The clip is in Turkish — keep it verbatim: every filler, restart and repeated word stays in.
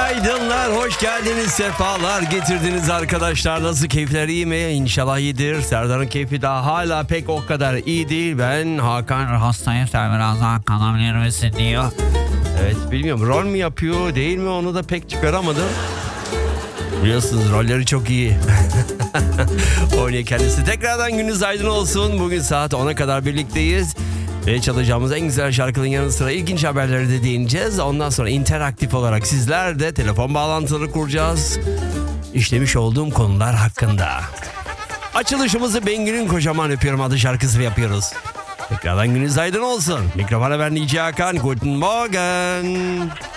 Günaydınlar, hoş geldiniz, sefalar getirdiniz arkadaşlar. Nasıl, keyifler iyi mi? İnşallah iyidir. Serdar'ın keyfi daha hala pek o kadar iyi değil. Ben Hakan hastayım, sen biraz daha kalabilir misin diyor. Evet, bilmiyorum, rol mü yapıyor değil mi, onu da pek çıkaramadım. Biliyorsunuz rolleri çok iyi. Oynuyor kendisi. Tekrardan gününüz aydın olsun. Bugün saat ona kadar birlikteyiz. Ve çalacağımız en güzel şarkının yanı sıra ilginç haberleri de değineceğiz. Ondan sonra interaktif olarak sizler de telefon bağlantıları kuracağız. İşlemiş olduğum konular hakkında. Açılışımızı Bengü'nün Kocaman Öpüyorum adlı şarkısı yapıyoruz. Tekrardan gününüz aydın olsun. Mikrofona ben D J Hakan. Guten Morgen.